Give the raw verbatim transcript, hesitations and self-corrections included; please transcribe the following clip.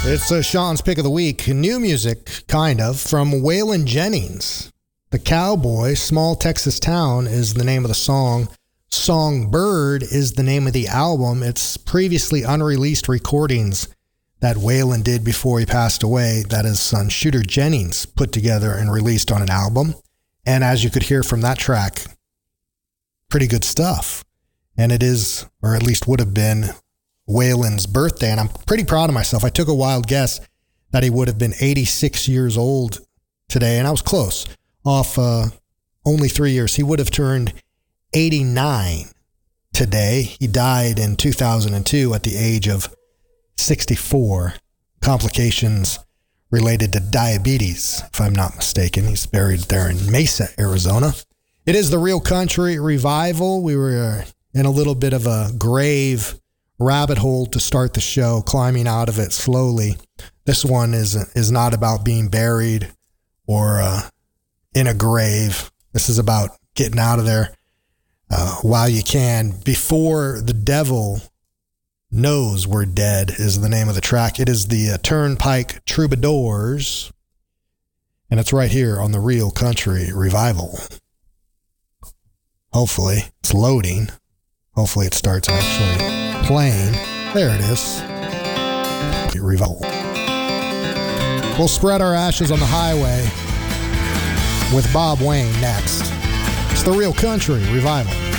It's uh, Sean's Pick of the Week. New music, kind of, from Waylon Jennings. The Cowboy, Small Texas Town is the name of the song. Songbird is the name of the album. It's previously unreleased recordings that Waylon did before he passed away, that his son Shooter Jennings put together and released on an album. And as you could hear from that track, pretty good stuff. And it is, or at least would have been, Waylon's birthday, and I'm pretty proud of myself. I took a wild guess that he would have been eighty-six years old today, and I was close. Off uh, only three years. He would have turned eighty-nine today. He died in two thousand two at the age of sixty-four. Complications related to diabetes, if I'm not mistaken. He's buried there in Mesa, Arizona. It is the Real Country Revival. We were in a little bit of a grave rabbit hole to start the show, climbing out of it slowly. This one is is not about being buried or uh, in a grave. This is about getting out of there uh, while you can, before the devil knows we're dead, is the name of the track. It is the uh, Turnpike Troubadours, and it's right here on the Real Country Revival. Hopefully it's loading. Hopefully it starts actually playing. There it is. Revival. We'll spread our ashes on the highway with Bob Wayne next. It's the Real Country Revival.